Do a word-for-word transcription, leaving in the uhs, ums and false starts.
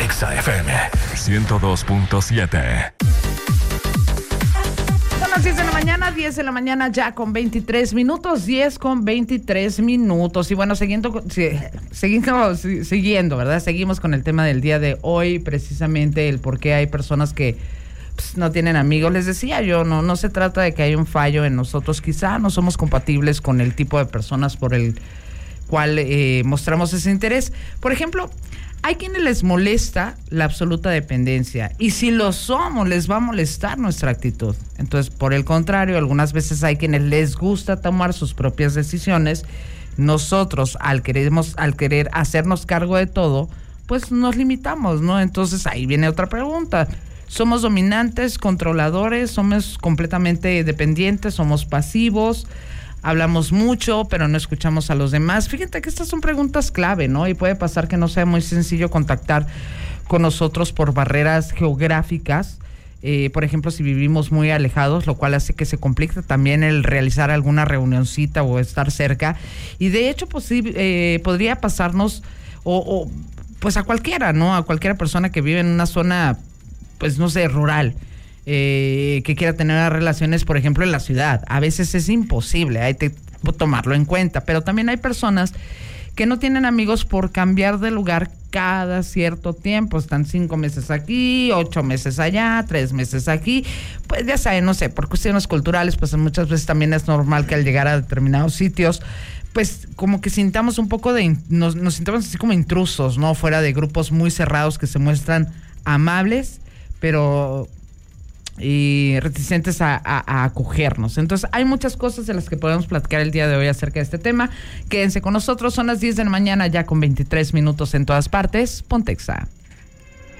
Exa F M ciento dos punto siete. Son las diez de la mañana, diez de la mañana ya con veintitrés minutos, diez con veintitrés minutos. Y bueno, siguiendo, sí, siguiendo, sí, siguiendo, ¿verdad? Seguimos con el tema del día de hoy, precisamente el por qué hay personas que pues, no tienen amigos. Les decía yo, no, no se trata de que haya un fallo en nosotros, quizá no somos compatibles con el tipo de personas por el cual eh, mostramos ese interés. Por ejemplo, hay quienes les molesta la absoluta dependencia y si lo somos les va a molestar nuestra actitud. Entonces, por el contrario, algunas veces hay quienes les gusta tomar sus propias decisiones. Nosotros, al queremos, al querer hacernos cargo de todo, pues nos limitamos, ¿no? Entonces, ahí viene otra pregunta. ¿Somos dominantes, controladores? ¿Somos completamente dependientes? ¿Somos pasivos? Hablamos mucho, pero no escuchamos a los demás. Fíjate que estas son preguntas clave, ¿no? Y puede pasar que no sea muy sencillo contactar con nosotros por barreras geográficas. Eh, por ejemplo, si vivimos muy alejados, lo cual hace que se complique también el realizar alguna reunioncita o estar cerca. Y de hecho, pues sí, eh, podría pasarnos, o, o pues a cualquiera, ¿no? A cualquier persona que vive en una zona, pues no sé, rural. Eh, que quiera tener relaciones, por ejemplo, en la ciudad. A veces es imposible, hay que tomarlo en cuenta, pero también hay personas que no tienen amigos por cambiar de lugar cada cierto tiempo. Están cinco meses aquí, ocho meses allá, tres meses aquí. Pues ya saben, no sé, por cuestiones culturales, pues muchas veces también es normal que al llegar a determinados sitios, pues como que sintamos un poco de, nos, nos sintamos así como intrusos, ¿no? Fuera de grupos muy cerrados que se muestran amables, pero y reticentes a, a, a acogernos. Entonces hay muchas cosas de las que podemos platicar el día de hoy acerca de este tema. Quédense con nosotros, son las diez de la mañana ya con veintitrés minutos en todas partes. Ponte Exa.